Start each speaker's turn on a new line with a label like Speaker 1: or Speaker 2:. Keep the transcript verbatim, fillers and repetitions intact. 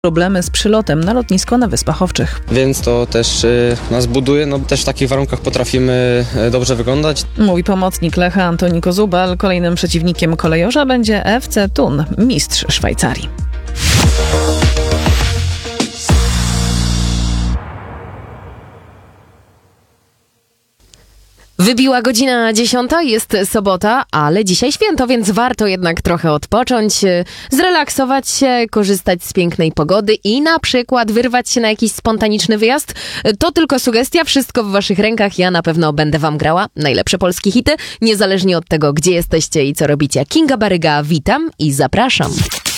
Speaker 1: problemy z przylotem na lotnisko na Wyspach Owczych.
Speaker 2: Więc to też y, nas buduje, no też w takich warunkach potrafimy y, dobrze wyglądać.
Speaker 1: Mówi pomocnik Lecha Antoni Kozubal. Kolejnym przeciwnikiem kolejorza będzie F C Thun, mistrz Szwajcarii.
Speaker 3: Wybiła godzina dziesiąta, jest sobota, ale dzisiaj święto, więc warto jednak trochę odpocząć, zrelaksować się, korzystać z pięknej pogody i na przykład wyrwać się na jakiś spontaniczny wyjazd. To tylko sugestia, wszystko w waszych rękach. Ja na pewno będę wam grała najlepsze polskie hity, niezależnie od tego, gdzie jesteście i co robicie. Kinga Baryga, witam i zapraszam.